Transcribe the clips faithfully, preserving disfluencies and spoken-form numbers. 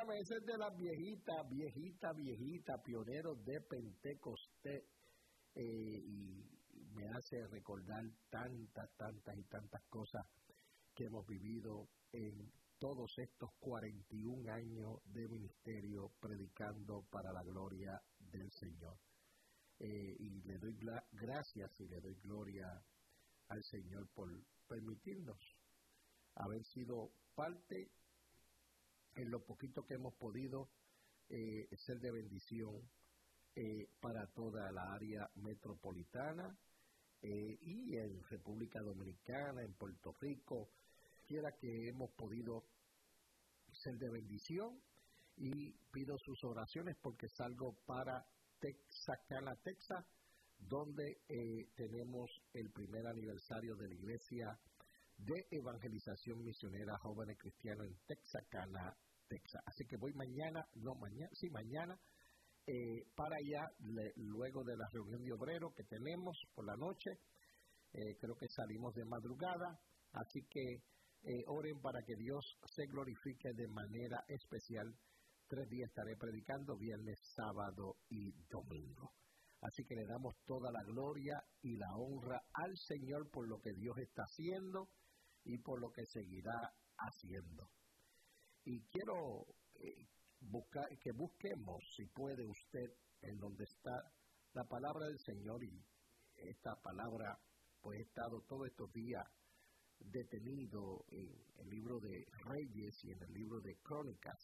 Óigame, ese es de las viejitas, viejitas, viejitas, pioneros de Pentecostés. Eh, y me hace recordar tantas, tantas y tantas cosas que hemos vivido en todos estos cuarenta y un años de ministerio predicando para la gloria del Señor. Eh, y le doy gra- gracias y le doy gloria al Señor por permitirnos haber sido parte en lo poquito que hemos podido eh, ser de bendición eh, para toda la área metropolitana eh, y en República Dominicana, en Puerto Rico, quiera que hemos podido ser de bendición, y pido sus oraciones porque salgo para Texarkana, Texas, donde eh, tenemos el primer aniversario de la Iglesia de Evangelización Misionera Jóvenes Cristianos en Texarkana, Texas. Así que voy mañana, no mañana, sí mañana, eh, para allá, le, luego de la reunión de obreros que tenemos por la noche. Eh, creo que salimos de madrugada, así que eh, oren para que Dios se glorifique de manera especial. Tres días estaré predicando, viernes, sábado y domingo. Así que le damos toda la gloria y la honra al Señor por lo que Dios está haciendo y por lo que seguirá haciendo. Y quiero eh, buscar, que busquemos, si puede usted, en donde está la palabra del Señor, y esta palabra pues he estado todos estos días detenido en el libro de Reyes y en el libro de Crónicas.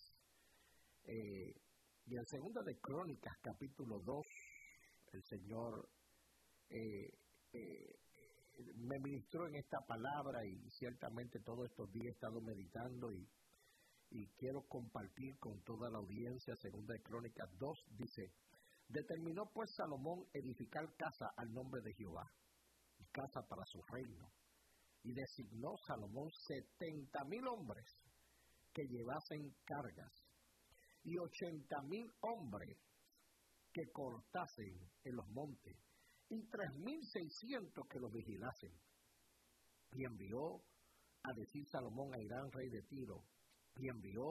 Eh, y en segunda de Crónicas, capítulo dos, el Señor eh, eh, me ministró en esta palabra, y ciertamente todos estos días he estado meditando y, y quiero compartir con toda la audiencia. Segunda de Crónicas dos dice: determinó pues Salomón edificar casa al nombre de Jehová, y casa para su reino, y designó Salomón setenta mil hombres que llevasen cargas, y ochenta mil hombres que cortasen en los montes, y tres mil seiscientos que los vigilasen. Y envió a decir Salomón a Irán, rey de Tiro, y envió